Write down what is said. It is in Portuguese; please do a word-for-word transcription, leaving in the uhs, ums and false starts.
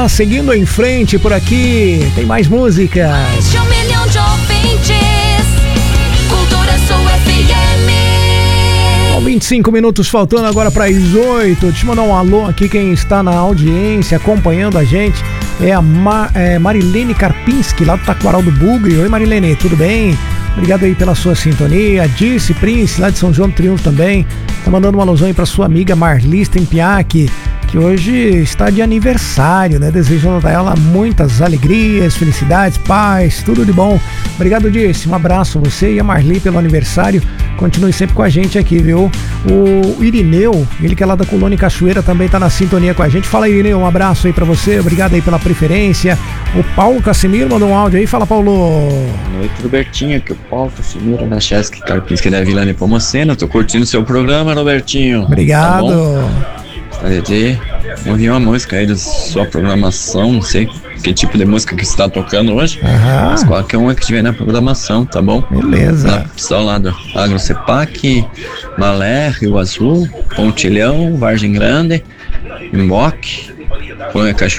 lá, seguindo em frente por aqui, tem mais músicas. Mais de um milhão de ouvintes, Cultura Sul F M. Bom, vinte e cinco minutos faltando agora para as oito. Deixa eu mandar um alô aqui, quem está na audiência, acompanhando a gente, é a Ma, é, Marilene Karpinski, lá do Taquaral do Bugre. Oi, Marilene, tudo bem? Obrigado aí pela sua sintonia. Dirce Prince, lá de São João do Triunfo também, tá mandando uma alusão aí pra sua amiga Marli Stempiak, que hoje está de aniversário, né? Desejando a ela muitas alegrias, felicidades, paz, tudo de bom. Obrigado, Dirce. Um abraço a você e a Marli pelo aniversário. Continue sempre com a gente aqui, viu? O Irineu, ele que é lá da Colônia Cachoeira, também tá na sintonia com a gente. Fala, Irineu, um abraço aí pra você. Obrigado aí pela preferência. O Paulo Casimiro mandou um áudio aí. Fala, Paulo. Boa noite, Robertinho. Aqui é o Paulo Casimiro, da Chesky Karpinski da Vila Nepomucena. Tô curtindo o seu programa, Robertinho. Obrigado. Tá Gostaria de ouvir uma música aí da sua programação. Não sei que tipo de música que você tá tocando hoje, Aham. mas qualquer uma que tiver na programação, tá bom? Beleza. Na pista ao lado, AgroCepac, Malé, Rio Azul, Pontilhão, Vargem Grande, Imboque, Colônia